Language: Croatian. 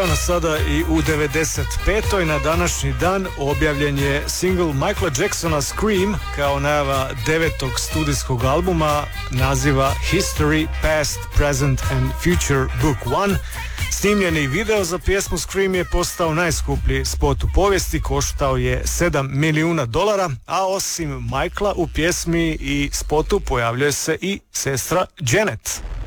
Sada i u 95. na današnji dan objavljen je single Michaela Jacksona Scream kao najava 9. studijskog albuma naziva History, Past, Present and Future Book 1. Snimljeni video za pjesmu Scream je postao najskuplji spot u povijesti, koštao je $7 milijuna, a osim Michaela u pjesmi i spotu pojavljuje se i sestra Janet.